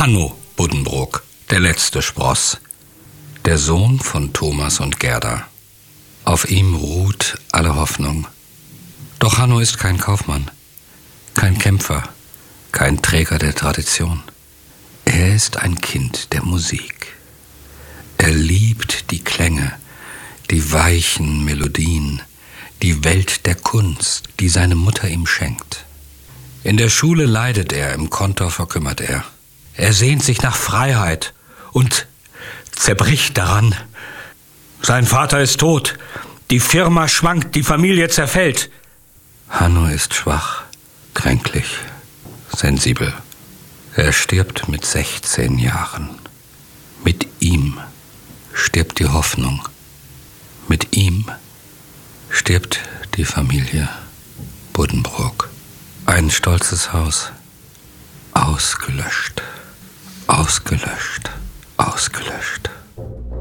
Hanno Buddenbrook, der letzte Spross, der Sohn von Thomas und Gerda. Auf ihm ruht alle Hoffnung. Doch Hanno ist kein Kaufmann, kein Kämpfer, kein Träger der Tradition. Er ist ein Kind der Musik. Er liebt die Klänge, die weichen Melodien, die Welt der Kunst, die seine Mutter ihm schenkt. In der Schule leidet er, im Kontor verkümmert er. Er sehnt sich nach Freiheit und zerbricht daran. Sein Vater ist tot, die Firma schwankt, die Familie zerfällt. Hanno ist schwach, kränklich, sensibel. Er stirbt mit 16 Jahren. Mit ihm stirbt die Hoffnung. Mit ihm stirbt die Familie Buddenbrook. Ein stolzes Haus. Ausgelöscht, ausgelöscht, ausgelöscht.